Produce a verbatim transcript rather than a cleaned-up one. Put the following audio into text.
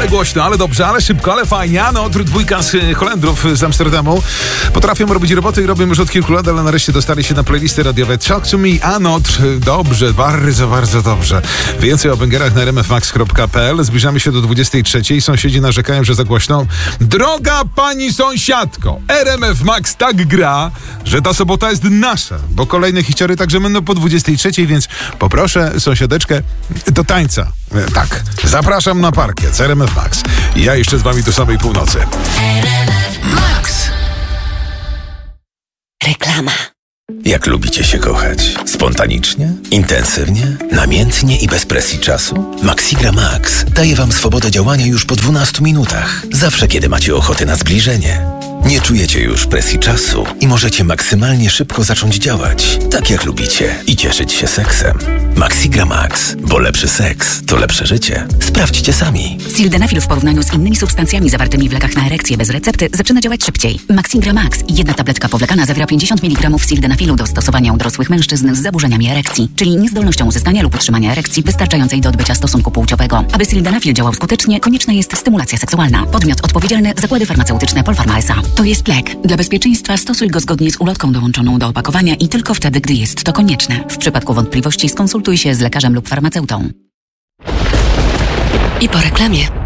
głośno, ale dobrze, ale szybko, ale fajnie. Anotr, dwójka z Holendrów z Amsterdamu. Potrafią robić roboty i robią już od kilku lat, ale nareszcie dostali się na playlisty radiowe. Talk to me, Anotr. Dobrze, bardzo, bardzo dobrze. Więcej o bęgerach na r m f max kropka p l. Zbliżamy się do dwudziestej trzeciej. Sąsiedzi narzekają, że za głośno. Droga pani sąsiadko, R M F Max tak gra, że ta sobota jest nasza, bo kolejne hiciory także będą po dwudziestej trzeciej, więc poproszę sąsiadeczkę do tańca. Tak, zapraszam na parkiet R M F Max. Ja jeszcze z wami do samej północy. R M F Max. Reklama. Jak lubicie się kochać? Spontanicznie? Intensywnie? Namiętnie i bez presji czasu? Maxigra Max daje wam swobodę działania już po dwunastu minutach. Zawsze, kiedy macie ochotę na zbliżenie. Nie czujecie już presji czasu i możecie maksymalnie szybko zacząć działać, tak jak lubicie, i cieszyć się seksem. Maxigra Max, bo lepszy seks to lepsze życie. Sprawdźcie sami. Sildenafil w porównaniu z innymi substancjami zawartymi w lekach na erekcję bez recepty zaczyna działać szybciej. Maxigra Max, jedna tabletka powlekana zawiera pięćdziesiąt miligramów sildenafilu do stosowania u dorosłych mężczyzn z zaburzeniami erekcji, czyli niezdolnością uzyskania lub utrzymania erekcji wystarczającej do odbycia stosunku płciowego. Aby sildenafil działał skutecznie, konieczna jest stymulacja seksualna. Podmiot odpowiedzialny: Zakłady Farmaceutyczne Polpharma S A. To jest lek. Dla bezpieczeństwa stosuj go zgodnie z ulotką dołączoną do opakowania i tylko wtedy, gdy jest to konieczne. W przypadku wątpliwości skonsultuj się z lekarzem lub farmaceutą. I po reklamie.